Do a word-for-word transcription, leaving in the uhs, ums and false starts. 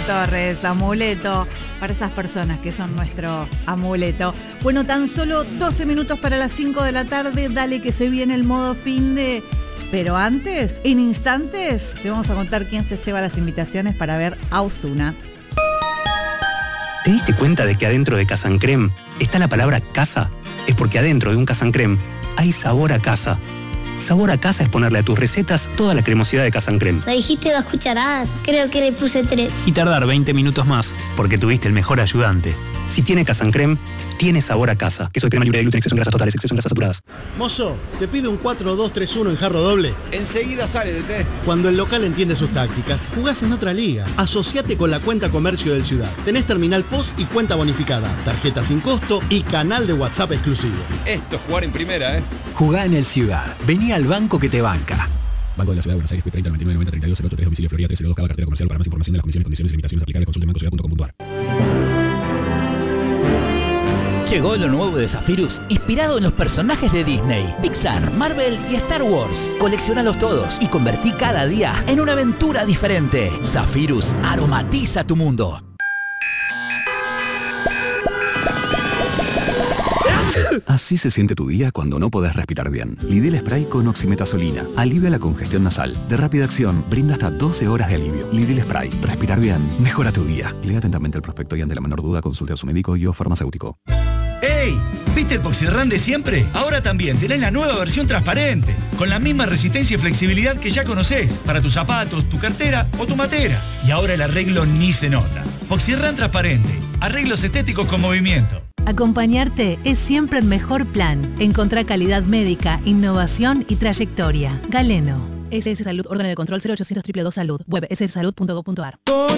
Torres, amuleto para esas personas que son nuestro amuleto. Bueno, tan solo doce minutos para las cinco de la tarde, dale que se viene el modo fin de... Pero antes, en instantes, te vamos a contar quién se lleva las invitaciones para ver a Ozuna. ¿Te diste cuenta de que adentro de Casa Creme está la palabra casa? Es porque adentro de un Casa Creme hay sabor a casa. Sabor a casa es ponerle a tus recetas toda la cremosidad de Casa Creme. Me dijiste dos cucharadas, creo que le puse tres. Y tardar veinte minutos más, porque tuviste el mejor ayudante. Si tiene Casa Creme, tiene sabor a casa. Queso de crema libre de gluten, exceso en grasas totales, exceso en grasas saturadas. Mozo, te pide un cuatro dos tres uno en jarro doble. Enseguida sale de té. Cuando el local entiende sus tácticas, jugás en otra liga. Asociate con la cuenta comercio del Ciudad. Tenés terminal post y cuenta bonificada, tarjeta sin costo y canal de WhatsApp exclusivo. Esto es jugar en primera, ¿eh? Jugá en el Ciudad. Vení al banco que te banca. Banco de la Ciudad de Buenos Aires, treinta noventa y nueve noventa treinta y dos cero ocho tres, domicilio Florida tres cero dos, Cava, cartera comercial. Para más información de las condiciones, condiciones y limitaciones aplicables, consulte banco ciudad punto com punto ar. Llegó lo nuevo de Zephyrus, inspirado en los personajes de Disney, Pixar, Marvel y Star Wars. Colecciónalos todos y convertí cada día en una aventura diferente. Zephyrus aromatiza tu mundo. Así se siente tu día cuando no podés respirar bien. Lidl Spray con oximetazolina. Alivia la congestión nasal. De rápida acción, brinda hasta doce horas de alivio. Lidl Spray. Respirar bien. Mejora tu día. Lea atentamente el prospecto y ante la menor duda consulte a su médico y o farmacéutico. ¡Ey! ¿Viste el Poxirran de siempre? Ahora también tenés la nueva versión transparente, con la misma resistencia y flexibilidad que ya conocés, para tus zapatos, tu cartera o tu matera. Y ahora el arreglo ni se nota. Poxirran transparente. Arreglos estéticos con movimiento. Acompañarte es siempre el mejor plan. Encontrá calidad médica, innovación y trayectoria. Galeno. S S Salud, órgano de control cero ochocientos dos dos dos Salud. Web ss salud punto gov punto ar.